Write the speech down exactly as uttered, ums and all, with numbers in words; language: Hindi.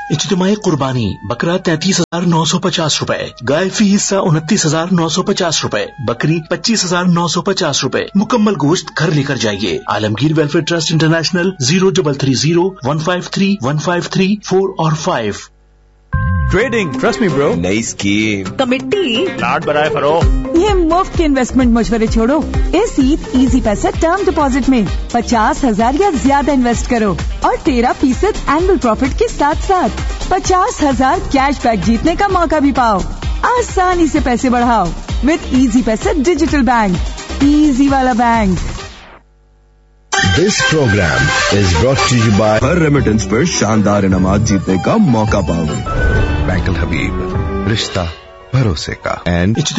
इज्तिमाई कुर्बानी बकरा तैतीस हजार नौ सौ पचास रूपए, गाय फी हिस्सा उनतीस हजार नौ सौ पचास रूपए, बकरी पच्चीस हजार नौ सौ पचास रूपए। मुकम्मल गोश्त घर लेकर जाइए। Alamgir welfare trust international zero double three zero one five three one five three four और five. Trading, trust me bro. नई स्कीम, कमिटी, प्लाट बनाए फरोख्त। ये मुफ्त के इन्वेस्टमेंट मशवरे छोड़ो। इस ईद इजी पैसा टर्म डिपॉजिट में पचास हजार या ज्यादा इन्वेस्ट करो और तेरह फीसद एनुअल प्रॉफिट के साथ साथ पचास हजार कैश बैक जीतने का मौका भी पाओ। आसानी से पैसे बढ़ाओ विद इजी पैसा डिजिटल बैंक, इजी वाला bank. This program is brought to you by her remittance पर शानदार इनामात जीतने का मौका पाओगे। बैंक अल हबीब, रिश्ता भरोसे का। एंड